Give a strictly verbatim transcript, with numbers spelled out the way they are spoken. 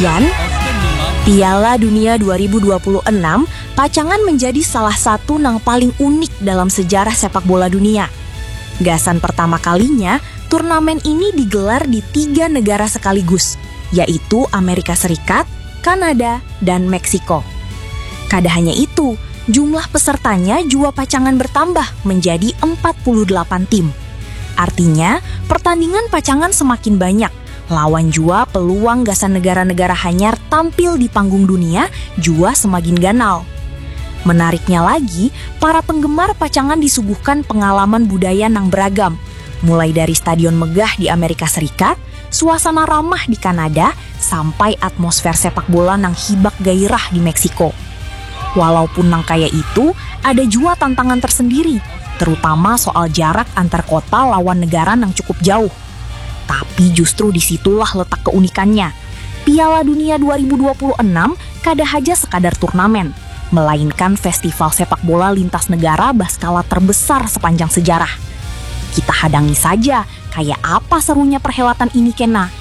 Ian, Piala Dunia dua ribu dua puluh enam pacangan menjadi salah satu nang paling unik dalam sejarah sepak bola dunia. Gasan pertama kalinya, turnamen ini digelar di tiga negara sekaligus, yaitu Amerika Serikat, Kanada, dan Meksiko. Kada hanya itu, jumlah pesertanya juga pacangan bertambah menjadi empat puluh delapan tim. Artinya, pertandingan pacangan semakin banyak. Lawan jua peluang gasan negara-negara hanyar tampil di panggung dunia jua semakin ganal. Menariknya lagi, para penggemar pacangan disuguhkan pengalaman budaya nang beragam. Mulai dari stadion megah di Amerika Serikat, suasana ramah di Kanada, sampai atmosfer sepak bola nang hibak gairah di Meksiko. Walaupun nang kaya itu, ada jua tantangan tersendiri, terutama soal jarak antar kota lawan negara nang cukup jauh. Tapi justru disitulah letak keunikannya. Piala Dunia dua ribu dua puluh enam kada haja sekadar turnamen, melainkan festival sepak bola lintas negara berskala terbesar sepanjang sejarah. Kita hadangi saja kayak apa serunya perhelatan ini kena.